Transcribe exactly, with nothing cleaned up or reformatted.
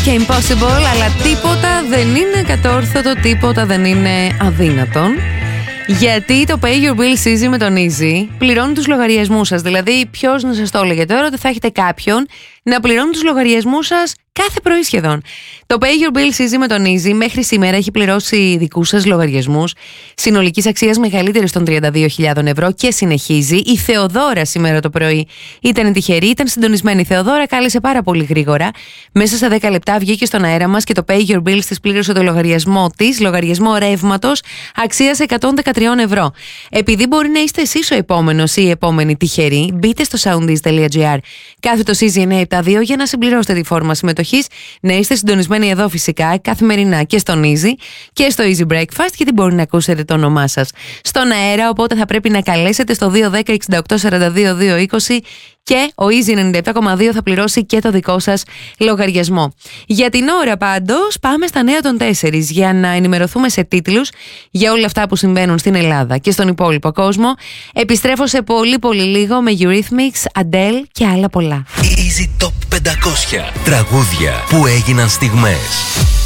και impossible, αλλά τίποτα δεν είναι κατόρθωτο, τίποτα δεν είναι αδύνατον. Γιατί το Pay Your Bills Easy με τον Easy πληρώνει τους λογαριασμούς σας. Δηλαδή, ποιος να σας το έλεγε τώρα ότι θα έχετε κάποιον να πληρώνει τους λογαριασμούς σας κάθε πρωί σχεδόν. Το Pay Your Bills Easy με τον Easy μέχρι σήμερα έχει πληρώσει δικούς σας λογαριασμούς συνολικής αξίας μεγαλύτερης των τριάντα δύο χιλιάδες ευρώ και συνεχίζει. Η Θεοδώρα σήμερα το πρωί ήταν τυχερή, ήταν συντονισμένη. Η Θεοδώρα κάλεσε πάρα πολύ γρήγορα. Μέσα σε δέκα λεπτά βγήκε στον αέρα μας και το Pay Your Bills της πλήρωσε το λογαριασμό της, λογαριασμό ρεύματος αξίας εκατόν δεκατρία ευρώ. Επειδή μπορεί να είστε εσείς ο επόμενος ή η επόμενη τυχερή, μπείτε στο soundis τελεία gr κάθετος Easy εννιακόσια εβδομήντα δύο για να συμπληρώσετε τη φόρμα συμμετοχής, να είστε συντονισμένοι εδώ φυσικά καθημερινά και στον Easy και στο Easy Breakfast, γιατί μπορεί να ακούσετε το όνομά σας στον αέρα, οπότε θα πρέπει να καλέσετε στο δύο ένα μηδέν εξήντα οκτώ σαράντα δύο δύο είκοσι και ο Easy ενενήντα επτά κόμμα δύο θα πληρώσει και το δικό σας λογαριασμό. Για την ώρα πάντως πάμε στα νέα των τέσσερις για να ενημερωθούμε σε τίτλους για όλα αυτά που συμβαίνουν στην Ελλάδα και στον υπόλοιπο κόσμο. Επιστρέφω σε πολύ πολύ λίγο με Eurythmics, Adele και άλλα πολλά. Easy Top πεντακόσια τραγούδια που έγιναν στιγμές.